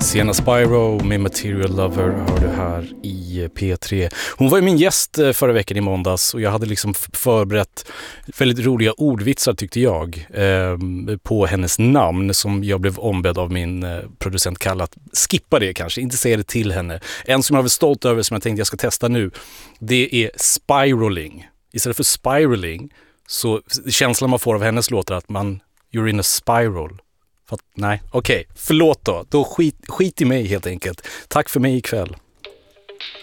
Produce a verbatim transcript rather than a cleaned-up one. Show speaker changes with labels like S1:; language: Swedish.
S1: Sienna Spyro med Material Lover hör du här i P tre. Hon var ju min gäst förra veckan i måndags och jag hade liksom förberett väldigt roliga ordvitsar tyckte jag eh, på hennes namn som jag blev ombedd av min eh, producent Kalle att skippa det kanske, inte säga det till henne. En som jag var stolt över som jag tänkte jag ska testa nu, det är spiraling. Istället för spiraling så känslan man får av hennes låtar att man you're in a spiral. För att, nej, okej, okay. Förlåt då. Då skit, skit i mig helt enkelt. Tack för mig ikväll.